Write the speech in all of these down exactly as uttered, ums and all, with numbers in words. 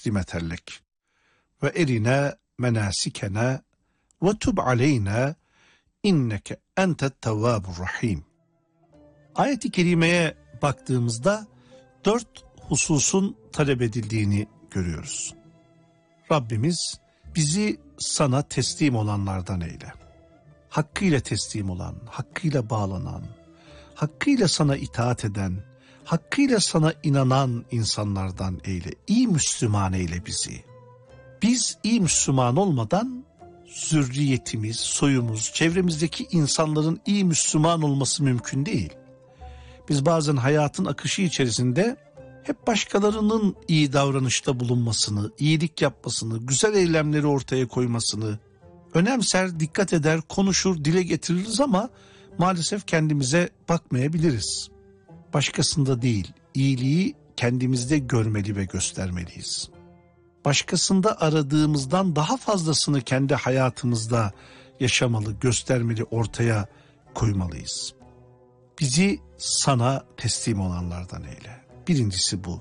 muslimeten lek ve erina menasikena ve tub aleyna inneke entet tevvabur rahim. Ayet-i kerimeye baktığımızda dört hususun talep edildiğini görüyoruz. Rabbimiz bizi sana teslim olanlardan eyle. Hakkıyla teslim olan, hakkıyla bağlanan, hakkıyla sana itaat eden, hakkıyla sana inanan insanlardan eyle. İyi Müslüman eyle bizi. Biz iyi Müslüman olmadan zürriyetimiz, soyumuz, çevremizdeki insanların iyi Müslüman olması mümkün değil. Biz bazen hayatın akışı içerisinde hep başkalarının iyi davranışta bulunmasını, iyilik yapmasını, güzel eylemleri ortaya koymasını önemser, dikkat eder, konuşur, dile getiririz ama maalesef kendimize bakmayabiliriz. Başkasında değil, iyiliği kendimizde görmeli ve göstermeliyiz. Başkasında aradığımızdan daha fazlasını kendi hayatımızda yaşamalı, göstermeli, ortaya koymalıyız. Bizi sana teslim olanlardan eyle. Birincisi bu.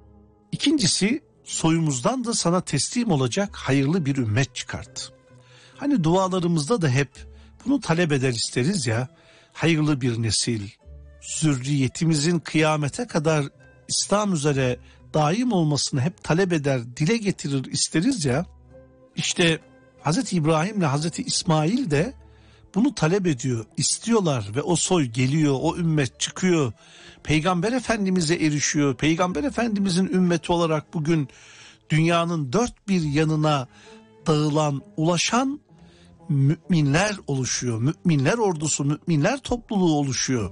İkincisi, soyumuzdan da sana teslim olacak hayırlı bir ümmet çıkart. Hani dualarımızda da hep bunu talep eder isteriz ya, hayırlı bir nesil, zürriyetimizin kıyamete kadar İslam üzere daim olmasını hep talep eder, dile getirir isteriz ya. İşte Hazreti İbrahim ile Hazreti İsmail de bunu talep ediyor, istiyorlar ve o soy geliyor, o ümmet çıkıyor. Peygamber Efendimiz'e erişiyor. Peygamber Efendimiz'in ümmeti olarak bugün dünyanın dört bir yanına dağılan, ulaşan müminler oluşuyor. Müminler ordusu, müminler topluluğu oluşuyor.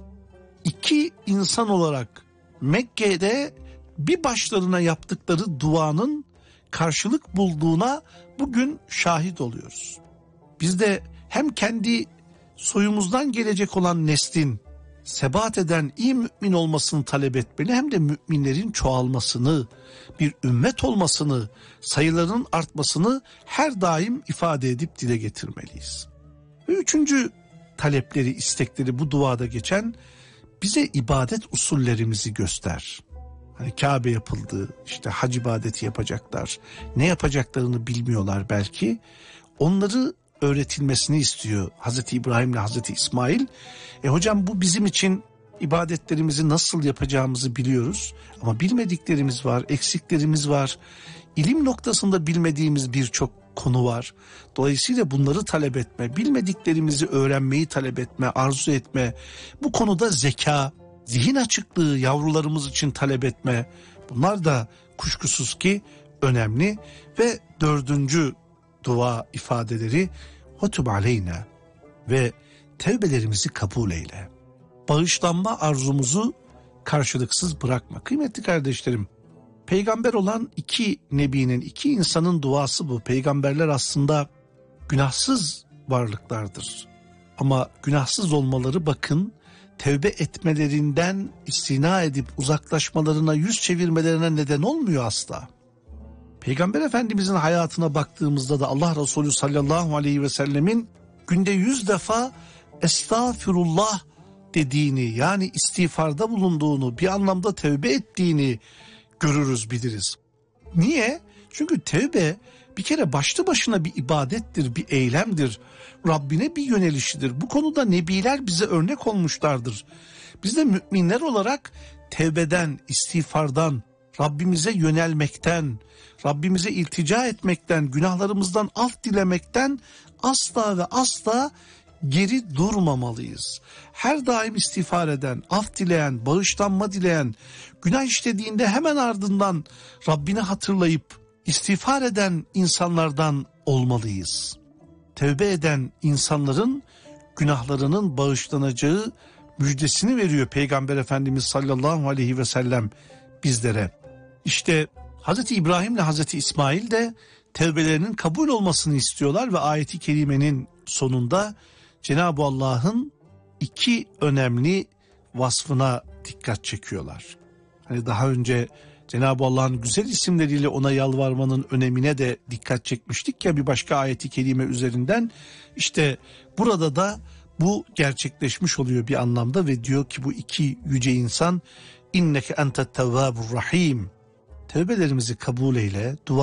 İki insan olarak Mekke'de bir başlarına yaptıkları duanın karşılık bulduğuna bugün şahit oluyoruz. Biz de hem kendi soyumuzdan gelecek olan neslin sebat eden iyi mümin olmasını talep etmeli, hem de müminlerin çoğalmasını, bir ümmet olmasını, sayıların artmasını her daim ifade edip dile getirmeliyiz. Ve üçüncü talepleri, istekleri bu duada geçen, bize ibadet usullerimizi göster. Hani Kabe yapıldı, işte hac ibadeti yapacaklar, ne yapacaklarını bilmiyorlar belki, onları öğretilmesini istiyor Hazreti İbrahim ile Hazreti İsmail. E hocam, bu bizim için ibadetlerimizi nasıl yapacağımızı biliyoruz ama bilmediklerimiz var, eksiklerimiz var. İlim noktasında bilmediğimiz birçok konu var. Dolayısıyla bunları talep etme, bilmediklerimizi öğrenmeyi talep etme, arzu etme. Bu konuda zeka, zihin açıklığı yavrularımız için talep etme. Bunlar da kuşkusuz ki önemli. Ve dördüncü dua ifadeleri, "Hutub aleyna" ve tevbelerimizi kabul eyle. Bağışlanma arzumuzu karşılıksız bırakma. Kıymetli kardeşlerim, peygamber olan iki nebinin, iki insanın duası bu. Peygamberler aslında günahsız varlıklardır. Ama günahsız olmaları, bakın, tevbe etmelerinden istina edip uzaklaşmalarına, yüz çevirmelerine neden olmuyor asla. Peygamber Efendimizin hayatına baktığımızda da Allah Resulü sallallahu aleyhi ve sellemin günde yüz defa estağfirullah dediğini, yani istiğfarda bulunduğunu, bir anlamda tevbe ettiğini görürüz, biliriz. Niye? Çünkü tevbe bir kere başlı başına bir ibadettir, bir eylemdir. Rabbine bir yönelişidir. Bu konuda nebiler bize örnek olmuşlardır. Biz de müminler olarak tevbeden, istiğfardan, Rabbimize yönelmekten, Rabbimize iltica etmekten, günahlarımızdan af dilemekten asla ve asla geri durmamalıyız. Her daim istiğfar eden, af dileyen, bağışlanma dileyen, günah işlediğinde hemen ardından Rabbini hatırlayıp istiğfar eden insanlardan olmalıyız. Tevbe eden insanların günahlarının bağışlanacağı müjdesini veriyor Peygamber Efendimiz sallallahu aleyhi ve sellem bizlere. İşte Hazreti İbrahim ile Hazreti İsmail de tevbelerinin kabul olmasını istiyorlar ve ayeti kerimenin sonunda Cenab-ı Allah'ın iki önemli vasfına dikkat çekiyorlar. Hani daha önce Cenab-ı Allah'ın güzel isimleriyle ona yalvarmanın önemine de dikkat çekmiştik ya bir başka ayeti kerime üzerinden. İşte burada da bu gerçekleşmiş oluyor bir anlamda ve diyor ki bu iki yüce insan, inneke entet tevvabur rahim, tevbelerimizi kabul eyle, dua